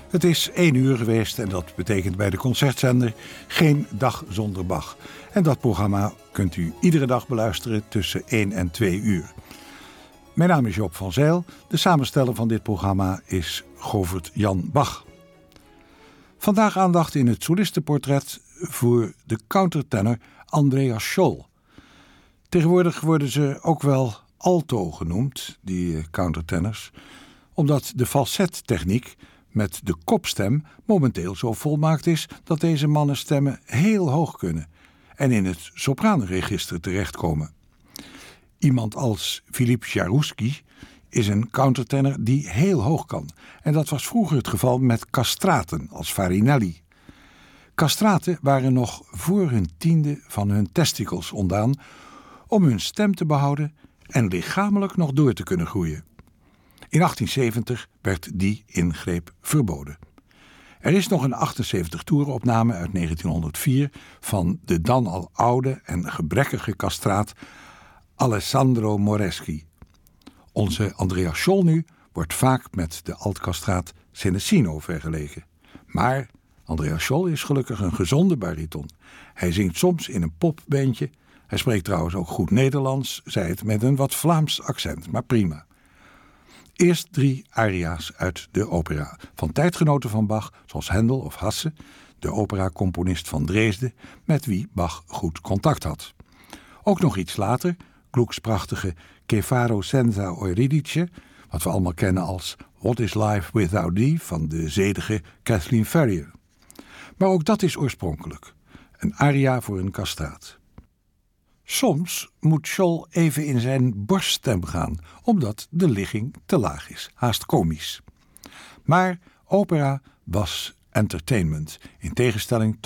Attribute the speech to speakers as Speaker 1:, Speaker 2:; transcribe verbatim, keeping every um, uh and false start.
Speaker 1: Het is één uur geweest en dat betekent bij de concertzender geen dag zonder Bach. En dat programma kunt u iedere dag beluisteren tussen één en twee uur. Mijn naam is Joop van Zijl. De samensteller van dit programma is Govert Jan Bach. Vandaag aandacht in het solistenportret voor de countertenor Andreas Scholl. Tegenwoordig worden ze ook wel alto genoemd, die countertenors, omdat de falsettechniek met de kopstem momenteel zo volmaakt is dat deze mannenstemmen heel hoog kunnen en in het sopraanregister terechtkomen. Iemand als Philippe Jaroussky is een countertenor die heel hoog kan. En dat was vroeger het geval met castraten als Farinelli. Castraten waren nog voor hun tiende van hun testicles ontdaan om hun stem te behouden en lichamelijk nog door te kunnen groeien. In achttien zeventig werd die ingreep verboden. Er is nog een achtenzeventig toerenopname uit negentienhonderdvier van de dan al oude en gebrekkige castraat Alessandro Moreschi. Onze Andreas Scholl nu wordt vaak met de altcastraat Senesino vergeleken. Maar Andreas Scholl is gelukkig een gezonde bariton. Hij zingt soms in een popbandje. Hij spreekt trouwens ook goed Nederlands, zei het met een wat Vlaams accent, maar prima. Eerst drie aria's uit de opera, van tijdgenoten van Bach, zoals Händel of Hasse, de operacomponist van Dresden, met wie Bach goed contact had. Ook nog iets later Glucks prachtige Che faro senza Euridice, wat we allemaal kennen als What is Life Without Thee van de zedige Kathleen Ferrier. Maar ook dat is oorspronkelijk, een aria voor een castraat. Soms moet Scholl even in zijn borststem gaan, omdat de ligging te laag is, haast komisch. Maar opera was entertainment, in tegenstelling tot